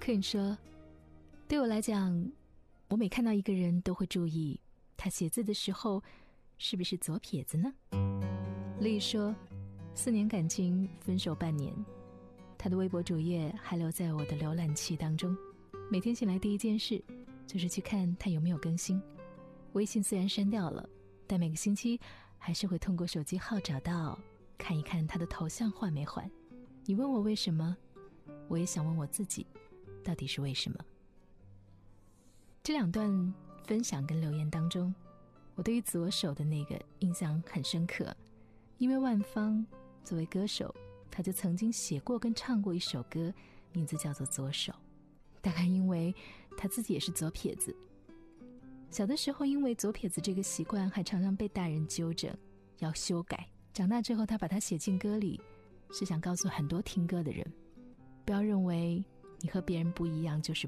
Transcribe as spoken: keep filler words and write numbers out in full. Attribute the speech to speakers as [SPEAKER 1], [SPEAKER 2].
[SPEAKER 1] 客人说，对我来讲，我每看到一个人都会注意他写字的时候是不是左撇子呢？丽说，四年感情分手半年，他的微博主页还留在我的浏览器当中，每天醒来第一件事就是去看他有没有更新。微信虽然删掉了，但每个星期还是会通过手机号找到，看一看他的头像换没换。你问我为什么，我也想问我自己，到底是为什么？这两段分享跟留言当中，我对于左手的那个印象很深刻，因为万芳作为歌手，他就曾经写过跟唱过一首歌，名字叫做《左手》，大概因为他自己也是左撇子。小的时候因为左撇子这个习惯还常常被大人纠正要修改，长大之后他把它写进歌里，是想告诉很多听歌的人，不要认为你和别人不一样就是